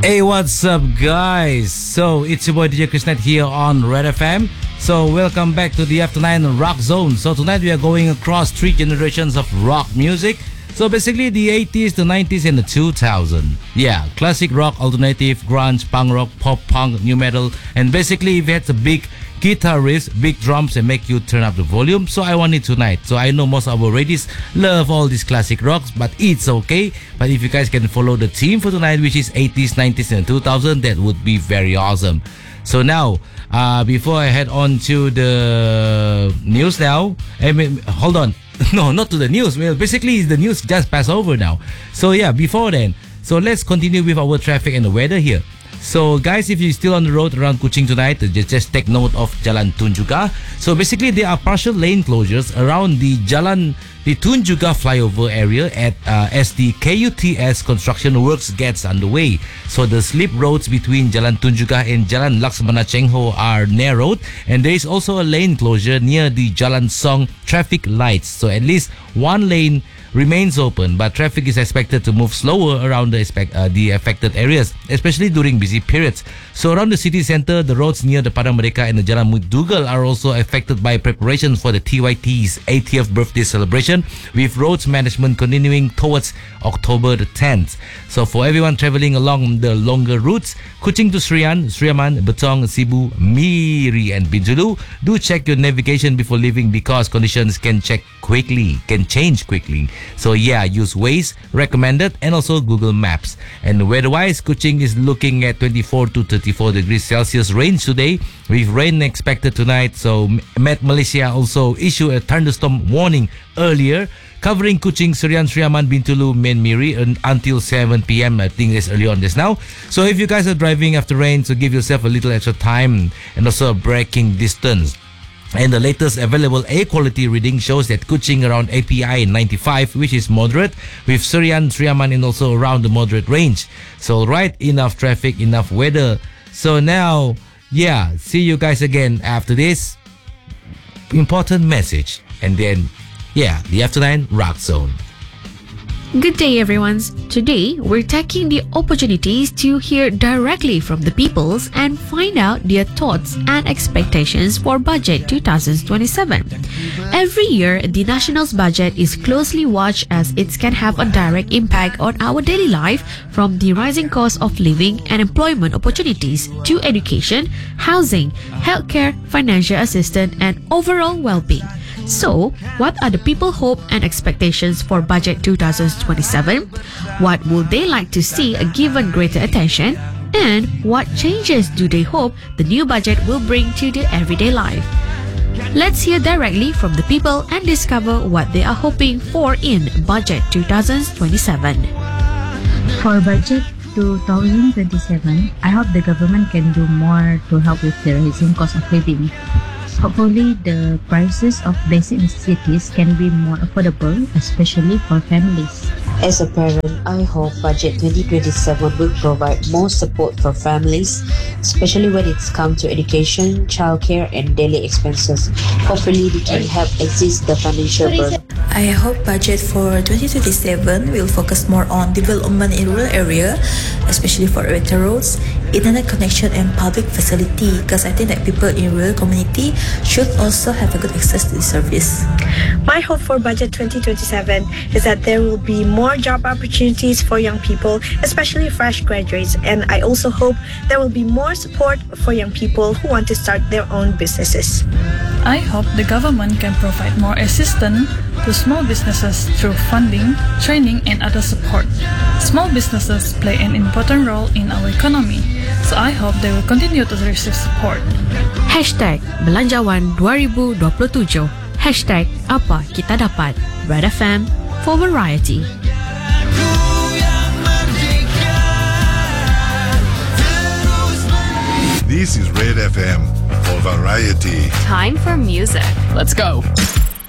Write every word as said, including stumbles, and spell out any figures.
Hey, what's up, guys? So, it's your boy D J Chrisnet here on Red F M. So, welcome back to the After nine Rock Zone. So, tonight we are going across three generations of rock music. So, basically the eighties, the nineties, and the two thousands. Yeah, classic rock, alternative, grunge, punk rock, pop punk, new metal. And basically, if it's a big guitar riffs, big drums, and make you turn up the volume. So I want it tonight. So I know most of our ladies love all these classic rocks, but it's okay. But if you guys can follow the theme for tonight, which is eighties, nineties, and two thousand, that would be very awesome. So now, uh, before I head on to the news now, I mean, hold on. No, not to the news. Well, basically, the news just passed over now. So yeah, before then, so let's continue with our traffic and the weather here. So guys, if you're still on the road around Kuching tonight, just, just take note of Jalan Tunjukah. So basically, there are partial lane closures around the Jalan the Tunjukah flyover area at uh, as the K U T S construction works gets underway. So the slip roads between Jalan Tunjukah and Jalan Laksmana Chengho are narrowed, and there is also a lane closure near the Jalan Song traffic lights. So at least one lane remains open, but traffic is expected to move slower around the, expect, uh, the affected areas, especially during busy periods. So around the city center, the roads near the Padang Merdeka and the Jalan Mudugal are also affected by preparations for the T Y T's eightieth birthday celebration, with roads management continuing towards October the tenth. So for everyone traveling along the longer routes, Kuching to Serian, Seriaman, Betong, Sibu, Miri, and Bintulu, do check your navigation before leaving because conditions can check quickly, can change quickly. So yeah, use Waze, recommended, and also Google Maps. And weather-wise, Kuching is looking at twenty-four to thirty-four degrees Celsius range today, with rain expected tonight. So Met Malaysia also issued a thunderstorm warning earlier, covering Kuching, Serian, Seriaman, Bintulu, Main Miri until seven p.m. I think it's early on this now. So if you guys are driving after rain, so give yourself a little extra time and also a braking distance. And the latest available air quality reading shows that Kuching around A P I ninety-five, which is moderate, with Serian, Seriaman, and also around the moderate range. So right, enough traffic, enough weather. So now, yeah, see you guys again after this important message. And then, yeah, the After nine Rock Zone. Good day, everyone. Today, we're taking the opportunities to hear directly from the peoples and find out their thoughts and expectations for Budget twenty twenty-seven. Every year, the National's budget is closely watched as it can have a direct impact on our daily life, from the rising cost of living and employment opportunities to education, housing, healthcare, financial assistance, and overall well-being. So, what are the people hope and expectations for Budget twenty twenty-seven? What would they like to see given greater attention? And what changes do they hope the new budget will bring to the everyday life? Let's hear directly from the people and discover what they are hoping for in Budget twenty twenty-seven. For Budget twenty twenty-seven, I hope the government can do more to help with the rising cost of living. Hopefully, the prices of basic necessities can be more affordable, especially for families. As a parent, I hope Budget twenty twenty-seven will provide more support for families, especially when it's come to education, childcare, and daily expenses. Hopefully, we can help ease the financial burden. I hope budget for twenty twenty-seven will focus more on development in rural area, especially for better roads, internet connection, and public facility, because I think that people in rural community should also have a good access to the service. My hope for Budget twenty twenty-seven is that there will be more job opportunities for young people, especially fresh graduates, and I also hope there will be more support for young people who want to start their own businesses. I hope the government can provide more assistance to small businesses through funding, training, and other support. Small businesses play an important role in our economy, so I hope they will continue to receive support. Hashtag Belanjawan dua ribu dua puluh tujuh. Hashtag Apa Kita Dapat. Red F M for variety. This is Red F M for variety. Time for music. Let's go.